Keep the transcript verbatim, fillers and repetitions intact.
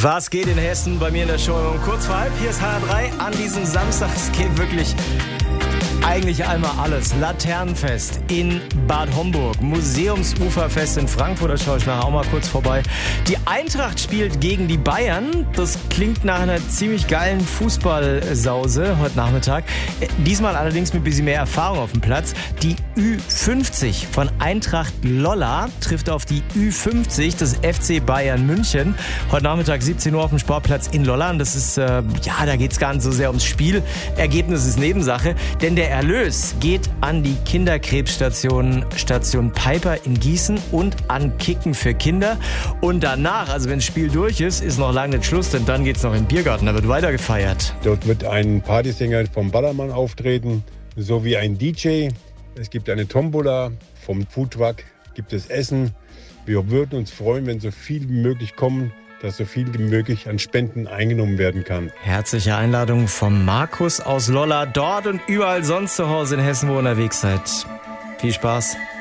Was geht in Hessen bei mir in der Show um kurz vor halb? Hier ist H R drei an diesem Samstag. Es geht wirklich eigentlich einmal alles. Laternenfest in Bad Homburg, Museumsuferfest in Frankfurt, da schaue ich nachher auch mal kurz vorbei. Die Eintracht spielt gegen die Bayern. Das klingt nach einer ziemlich geilen Fußballsause heute Nachmittag. Diesmal allerdings mit ein bisschen mehr Erfahrung auf dem Platz. Die Ü fünfzig von Eintracht Lolla trifft auf die Ü fünfzig des F C Bayern München. Heute Nachmittag siebzehn Uhr auf dem Sportplatz in Lolla. Und das ist, äh, ja, da geht es gar nicht so sehr ums Spiel. Ergebnis ist Nebensache, denn der Erlös geht an die Kinderkrebsstation Station Piper in Gießen und an Kicken für Kinder. Und danach, also wenn das Spiel durch ist, ist noch lange nicht Schluss, denn dann geht es noch in den Biergarten, da wird weiter gefeiert. Dort wird ein Partysänger vom Ballermann auftreten, sowie ein D J. Es gibt eine Tombola, vom Foodtruck gibt es Essen. Wir würden uns freuen, wenn so viel wie möglich kommen, dass so viel wie möglich an Spenden eingenommen werden kann. Herzliche Einladung vom Markus aus Lolla, dort und überall sonst zu Hause in Hessen, wo ihr unterwegs seid. Viel Spaß.